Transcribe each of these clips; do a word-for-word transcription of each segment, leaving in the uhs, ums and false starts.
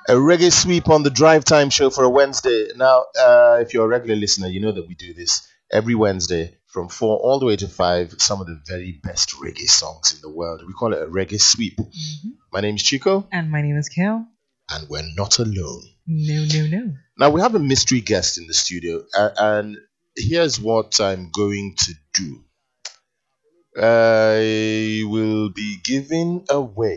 A reggae sweep on the drive time show for a Wednesday. Now, uh, if you're a regular listener, you know that we do this every Wednesday from four all the way to five. Some of the very best reggae songs in the world. We call it a reggae sweep. Mm-hmm. My name is Chico. And my name is Kel. And we're not alone. No, no, no. Now, we have a mystery guest in the studio. Uh, and here's what I'm going to do. I will be giving away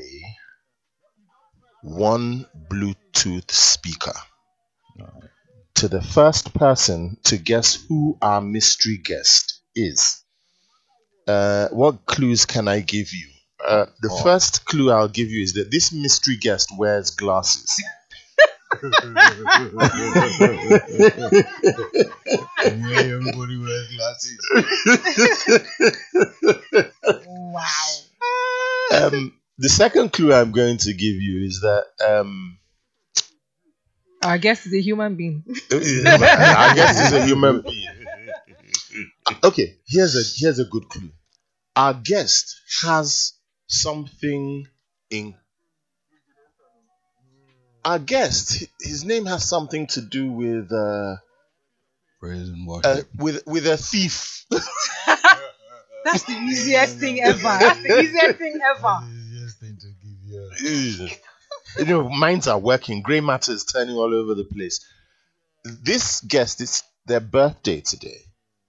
one Bluetooth speaker to the first person to guess who our mystery guest is. Uh, what clues can I give you? Uh, the oh. first clue I'll give you is that this mystery guest wears glasses. Everybody wears glasses. Wow. Um, the second clue I'm going to give you is that um, our guest is a human being. I guess he's a human being. Okay, here's a here's a good clue. Our guest has something in. Our guest, his name has something to do with uh, praise and uh worship. with with a thief. That's the easiest thing ever. That's the easiest thing ever. Easiest thing to give you. You know, minds are working. Grey matter is turning all over the place. This guest, it's their birthday today.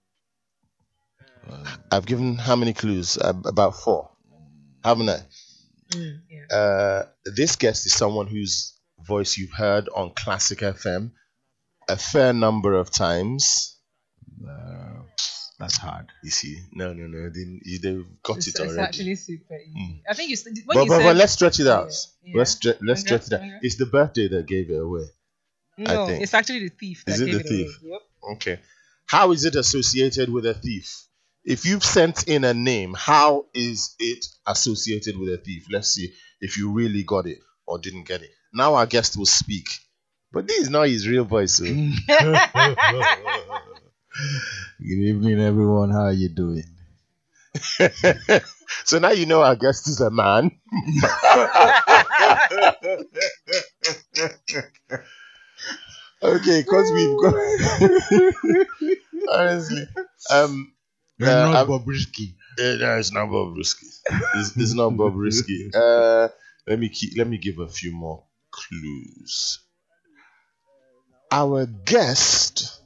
Um, I've given how many clues? Uh, about four, haven't I? Mm, yeah. Uh, this guest is someone whose voice you've heard on Classic F M a fair number of times. uh, that's hard. You see, no, no, no, they, they've got It's, it it's already. actually super easy. Mm. I think you said when But, you but, said but let's stretch it out. Yeah, Let's yeah. stre- let's Okay, stretch it out. okay. It's the birthday that gave it away. no, think. it's actually the thief that Is it gave the it thief? away. Yep. Okay. How is it associated with a thief? If you've sent in a name, how is it associated with a thief? Let's see if you really got it or didn't get it. Now our guest will speak. But this is not his real voice. So. Good evening, everyone. How are you doing? So now you know our guest is a man. Okay, because we've got honestly, um, You're uh, not I'm- Bobrisky. Uh, no, it's not Bob Risky. It's, it's not Bob Risky. Uh, let me keep, let me give a few more clues. Our guest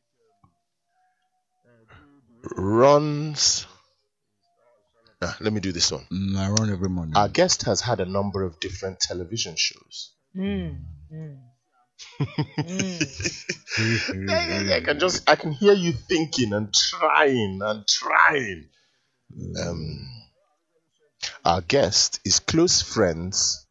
runs. Ah, let me do this one. Mm, I run every morning. Our guest has had a number of different television shows. Mm, mm, mm. I, I can just I can hear you thinking and trying and trying. Um, our guest is close friends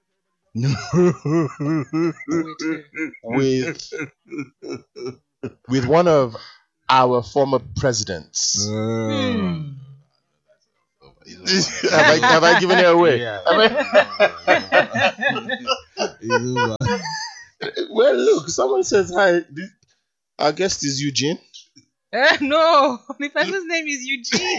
with with one of our former presidents. Mm. have, I, have I given it away? Yeah. Have I- Well, look, someone says hi. This- Our guest is Eugene. Eh, no, the person's name is Eugene.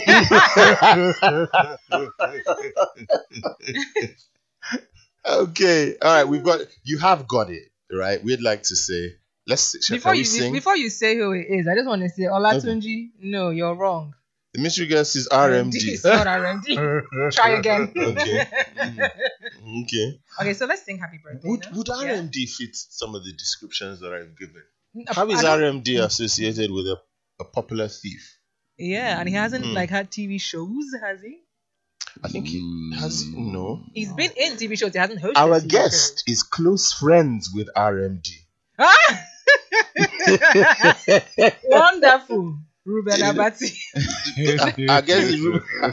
Okay, all right, we've got you have got it right. We'd like to say let's shall before we you sing? before you say who it is, I just want to say Olatunji. No, you're wrong. The mystery guest is R M D. It's not R M D. Try again. Okay. Mm. Okay. Okay, so let's sing happy birthday. Would no? would Yeah. R M D fit some of the descriptions that I've given? I- How is I don't- R M D associated with a, a popular thief? Yeah, and he hasn't Mm. like had T V shows, has he? I think he has no. He's been in T V shows. He hasn't hosted. Our T V guest is close friends with R M D. shows. Ah! Wonderful, Ruben Abati. I guess it's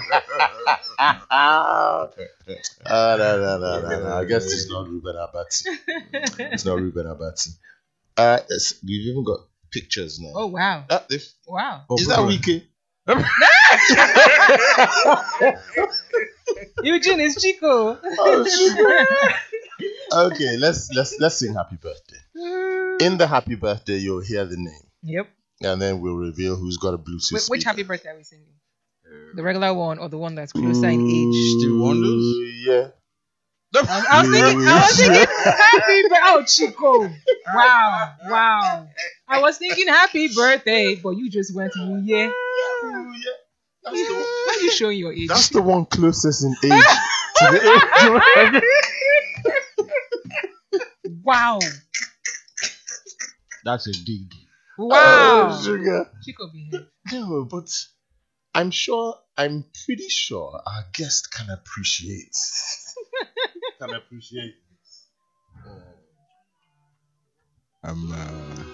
Ah, no, no, no, no, no. I guess it's not Ruben Abati. It's not Ruben Abati. Uh, it's- we've even got pictures now. Oh wow, Ah, if- wow. is that Wiki? Eugene is Chico. Oh, shit. Okay, let's let's let's sing happy birthday. In the happy birthday, you'll hear the name, Yep. and then we'll reveal who's got a Bluetooth. Wh- which speaker. happy birthday are we singing? The regular one or the one that's closer in age? Steve Wonders? Ooh, yeah. I, I was thinking, I was thinking happy birthday. Oh, Chico. Wow, wow. I was thinking happy birthday, but you just went New Year. New Year. That's the one. Why are you showing your age? That's the one closest in age to the age. Wow. That's a dig. Wow. Oh, sugar. Chico behave. No, but I'm sure, I'm pretty sure our guest can appreciate. Can appreciate. I'm uh,